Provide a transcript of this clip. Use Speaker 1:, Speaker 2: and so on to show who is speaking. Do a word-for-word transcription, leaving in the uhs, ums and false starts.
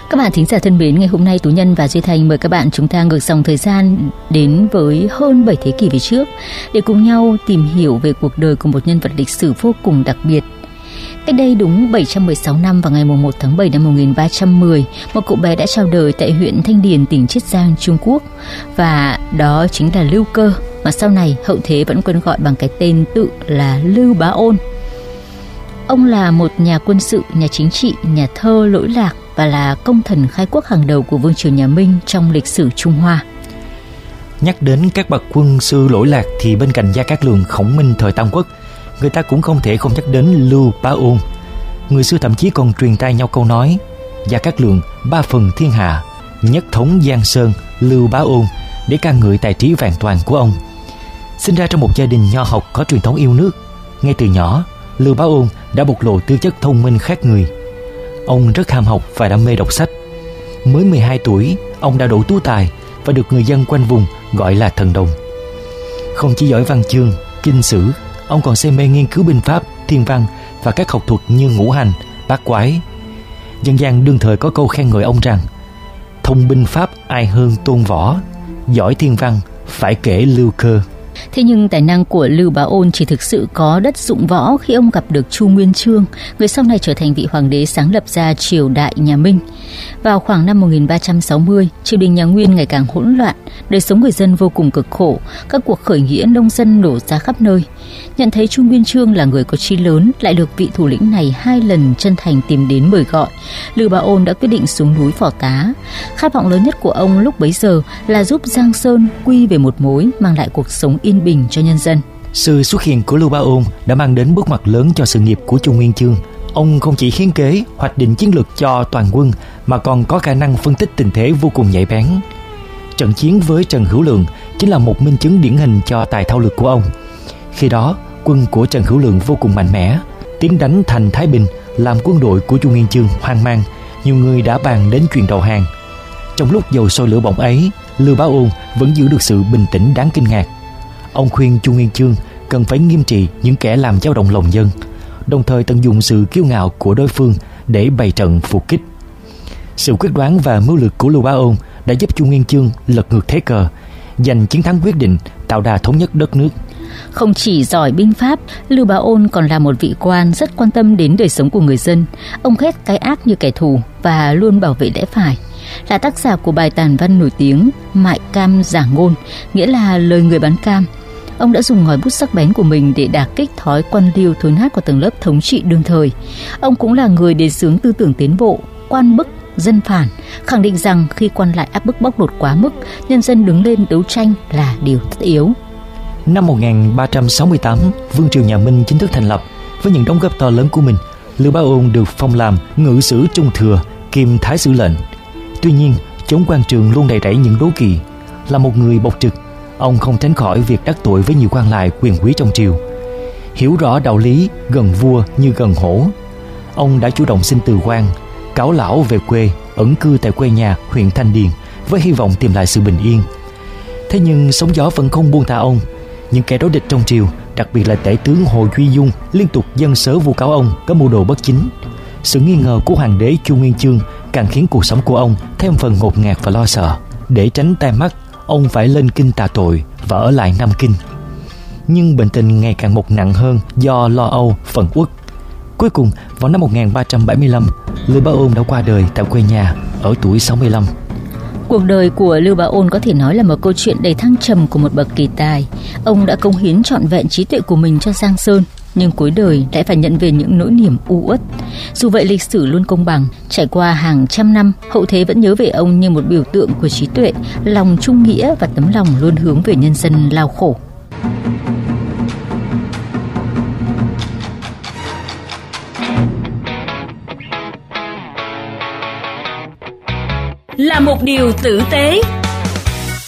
Speaker 1: Các bạn thính giả thân mến, ngày hôm nay Tú Nhân và Duy Thành mời các bạn chúng ta ngược dòng thời gian đến với hơn bảy thế kỷ về trước để cùng nhau tìm hiểu về cuộc đời của một nhân vật lịch sử vô cùng đặc biệt. Cách đây đúng bảy trăm mười sáu năm, vào ngày mùng một tháng bảy năm một nghìn ba trăm mười, một cậu bé đã chào đời tại huyện Thanh Điền, tỉnh Chiết Giang, Trung Quốc. Và đó chính là Lưu Cơ, mà sau này hậu thế vẫn quen gọi bằng cái tên tự là Lưu Bá Ôn. Ông là một nhà quân sự, nhà chính trị, nhà thơ lỗi lạc và là công thần khai quốc hàng đầu của vương triều nhà Minh trong lịch sử Trung Hoa.
Speaker 2: Nhắc đến các bậc quân sư lỗi lạc thì bên cạnh Gia Cát Lượng, Khổng Minh thời Tam Quốc, người ta cũng không thể không nhắc đến Lưu Bá Ôn. Người xưa thậm chí còn truyền tai nhau câu nói: Gia Cát Lượng ba phần thiên hạ, nhất thống Giang Sơn, Lưu Bá Ôn, để ca ngợi tài trí vẹn toàn của ông. Sinh ra trong một gia đình nho học có truyền thống yêu nước, ngay từ nhỏ Lưu Bá Ôn đã bộc lộ tư chất thông minh khác người. Ông rất ham học và đam mê đọc sách. Mới mười hai tuổi, ông đã đỗ tú tài và được người dân quanh vùng gọi là thần đồng. Không chỉ giỏi văn chương, kinh sử, ông còn say mê nghiên cứu binh pháp, thiên văn và các học thuật như ngũ hành, bát quái. Dân gian đương thời có câu khen ngợi ông rằng: thông binh pháp ai hơn tôn võ, giỏi thiên văn phải kể Lưu Cơ.
Speaker 1: Thế nhưng tài năng của Lưu Bá Ôn chỉ thực sự có đất dụng võ khi ông gặp được Chu Nguyên Chương, người sau này trở thành vị hoàng đế sáng lập ra triều đại nhà Minh. Vào khoảng năm một nghìn ba trăm sáu mươi, triều đình nhà Nguyên ngày càng hỗn loạn, đời sống người dân vô cùng cực khổ, các cuộc khởi nghĩa nông dân nổ ra khắp nơi. Nhận thấy Chu Nguyên Chương là người có chí lớn, lại được vị thủ lĩnh này hai lần chân thành tìm đến mời gọi, Lưu Bá Ôn đã quyết định xuống núi phò tá. Khát vọng lớn nhất của ông lúc bấy giờ là giúp Giang Sơn quy về một mối, mang lại cuộc sống yên bình cho nhân dân.
Speaker 2: Sự xuất hiện của Lưu Bá Ôn đã mang đến bước ngoặt lớn cho sự nghiệp của Chu Nguyên Chương. Ông không chỉ hiến kế, hoạch định chiến lược cho toàn quân, mà còn có khả năng phân tích tình thế vô cùng nhạy bén. Trận chiến với Trần Hữu Lượng chính là một minh chứng điển hình cho tài thao lược của ông. Khi đó, quân của Trần Hữu Lượng vô cùng mạnh mẽ, tiến đánh thành Thái Bình, làm quân đội của Chu Nguyên Chương hoang mang. Nhiều người đã bàn đến chuyện đầu hàng. Trong lúc dầu sôi lửa bỏng ấy, Lưu Bá Ôn vẫn giữ được sự bình tĩnh đáng kinh ngạc. Ông khuyên Chu Nguyên Chương cần phải nghiêm trị những kẻ làm dao động lòng dân, đồng thời tận dụng sự kiêu ngạo của đối phương để bày trận phục kích. Sự quyết đoán và mưu lược của Lưu Bá Ôn đã giúp Chu Nguyên Chương lật ngược thế cờ, giành chiến thắng quyết định, tạo đà thống nhất đất nước.
Speaker 1: Không chỉ giỏi binh pháp, Lưu Bá Ôn còn là một vị quan rất quan tâm đến đời sống của người dân. Ông ghét cái ác như kẻ thù và luôn bảo vệ lẽ phải. Là tác giả của bài tản văn nổi tiếng Mại Cam Giả Ngôn, nghĩa là lời người bán cam. Ông đã dùng ngòi bút sắc bén của mình để đả kích thói quan liêu thối nát của tầng lớp thống trị đương thời. Ông cũng là người đề xướng tư tưởng tiến bộ, quan bức, dân phản, khẳng định rằng khi quan lại áp bức bóc lột quá mức, nhân dân đứng lên đấu tranh là điều tất yếu.
Speaker 2: Năm một nghìn ba trăm sáu mươi tám, vương triều nhà Minh chính thức thành lập. Với những đóng góp to lớn của mình, Lưu Bá Ôn được phong làm ngự sử trung thừa kiêm thái sử lệnh. Tuy nhiên, chốn quan trường luôn đầy rẫy những đố kỵ. Là một người bộc trực, ông không tránh khỏi việc đắc tội với nhiều quan lại quyền quý trong triều. Hiểu rõ đạo lý gần vua như gần hổ, ông đã chủ động xin từ quan, cáo lão về quê, ẩn cư tại quê nhà huyện Thanh Điền với hy vọng tìm lại sự bình yên. Thế nhưng sóng gió vẫn không buông tha ông. Những kẻ đối địch trong triều, đặc biệt là tể tướng Hồ Duy Dung, liên tục dâng sớ vu cáo ông có mưu đồ bất chính. Sự nghi ngờ của hoàng đế Chu Nguyên Chương càng khiến cuộc sống của ông thêm phần ngột ngạt và lo sợ. Để tránh tai mắt, ông phải lên kinh tạ tội và ở lại Nam Kinh. Nhưng bệnh tình ngày càng một nặng hơn do lo âu, phẫn uất. Cuối cùng, vào năm một nghìn ba trăm bảy mươi lăm, Lưu Bá Ôn đã qua đời tại quê nhà ở tuổi sáu mươi lăm.
Speaker 1: Cuộc đời của Lưu Bá Ôn có thể nói là một câu chuyện đầy thăng trầm của một bậc kỳ tài. Ông đã cống hiến trọn vẹn trí tuệ của mình cho Giang Sơn, nhưng cuối đời lại phải nhận về những nỗi niềm u uất. Dù vậy, lịch sử luôn công bằng. Trải qua hàng trăm năm, hậu thế vẫn nhớ về ông như một biểu tượng của trí tuệ, lòng trung nghĩa và tấm lòng luôn hướng về nhân dân lao khổ.
Speaker 3: Là một điều tử tế,